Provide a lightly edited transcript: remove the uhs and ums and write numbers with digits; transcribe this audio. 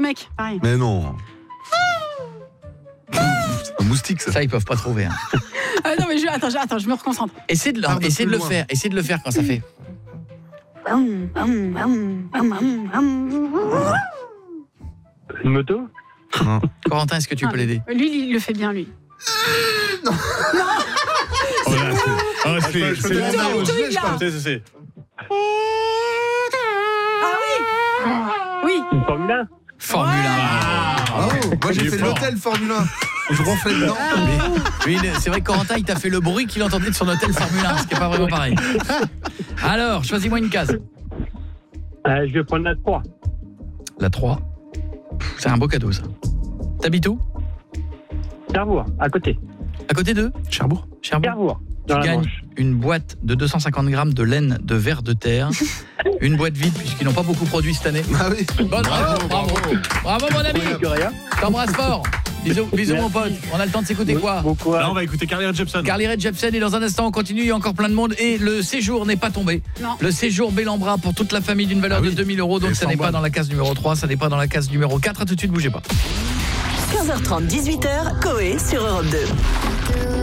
mec, pareil. Mais non. C'est un moustique, ça. Ça, ils peuvent pas trouver. Hein. Non, mais attends, je me reconcentre. Essaie de le faire quand ça fait. Une moto? Non. Corentin, est-ce que tu peux l'aider? Lui, il le fait bien, lui. Oh là, c'est Plutôt, il l'a. c'est. Oui. Une Formule 1? Formule 1. Oh, moi j'ai Il est fait fort. l'hôtel Formule 1. Je ronflais dedans. Lui, c'est vrai que Corentin, il t'a fait le bruit qu'il entendait de son hôtel Formule 1, ce qui n'est pas vraiment pareil. Alors, choisis-moi une case. Je vais prendre la 3. La 3. C'est un beau cadeau, ça. T'habites où? Cherbourg, à côté. À côté de Cherbourg. Cherbourg, Tu dans la gagnes Manche. une boîte de 250 grammes de laine de ver de terre. Une boîte vide, puisqu'ils n'ont pas beaucoup produit cette année. Ah oui. Bonne réponse, bravo. Bravo, mon ami. T'embrasses fort. Bisous mon pote. On a le temps de s'écouter quoi? Bon courage. Là, on va écouter Carly Rae Jepsen. Carly Rae Jepsen, et dans un instant on continue, il y a encore plein de monde et le séjour n'est pas tombé. Non. Le séjour Bellambra pour toute la famille d'une valeur de 2 000 €, donc Et ça n'est 100 pas balles. dans la case numéro 3, ça n'est pas dans la case numéro 4. À tout de suite, bougez pas. 15h30, 18h, Coé sur Europe 2.